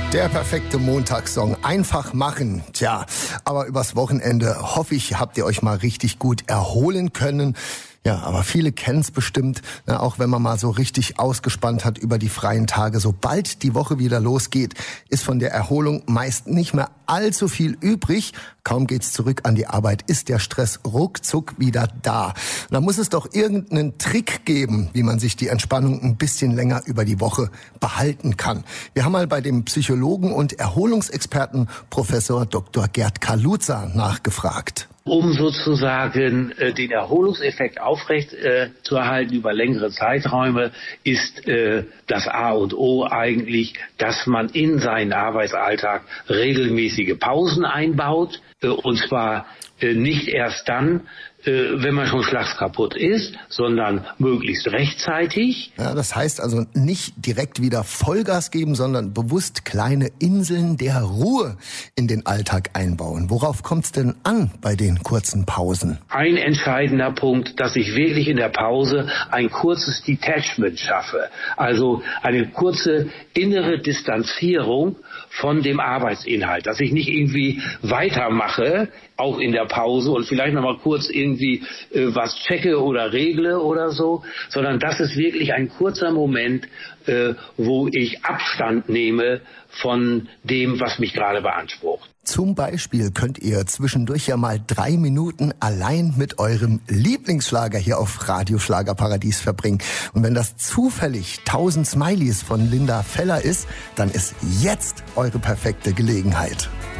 Der perfekte Montagssong. Einfach machen. Tja, aber übers Wochenende hoffe ich, habt ihr euch mal richtig gut erholen können. Ja, aber viele kennen es bestimmt, auch wenn man mal so richtig ausgespannt hat über die freien Tage. Sobald die Woche wieder losgeht, ist von der Erholung meist nicht mehr allzu viel übrig. Kaum geht's zurück an die Arbeit, ist der Stress ruckzuck wieder da. Da muss es doch irgendeinen Trick geben, wie man sich die Entspannung ein bisschen länger über die Woche behalten kann. Wir haben mal bei dem Psychologen und Erholungsexperten Professor Dr. Gerd Kaluza nachgefragt. Um sozusagen den Erholungseffekt aufrecht zu erhalten über längere Zeiträume, ist das A und O eigentlich, dass man in seinen Arbeitsalltag regelmäßige Pausen einbaut, und zwar nicht erst dann, wenn man schon schlagskaputt ist, sondern möglichst rechtzeitig. Ja, das heißt also nicht direkt wieder Vollgas geben, sondern bewusst kleine Inseln der Ruhe in den Alltag einbauen. Worauf kommt's denn an bei den kurzen Pausen? Ein entscheidender Punkt, dass ich wirklich in der Pause ein kurzes Detachment schaffe. Also eine kurze innere Distanzierung von dem Arbeitsinhalt. Dass ich nicht irgendwie weitermache, auch in der Pause und vielleicht nochmal kurz irgendwie was checke oder regle oder so, sondern das ist wirklich ein kurzer Moment, wo ich Abstand nehme von dem, was mich gerade beansprucht. Zum Beispiel könnt ihr zwischendurch ja mal 3 Minuten allein mit eurem Lieblingsschlager hier auf Radio Schlagerparadies verbringen. Und wenn das zufällig 1000 Smileys von Linda Feller ist, dann ist jetzt eure perfekte Gelegenheit.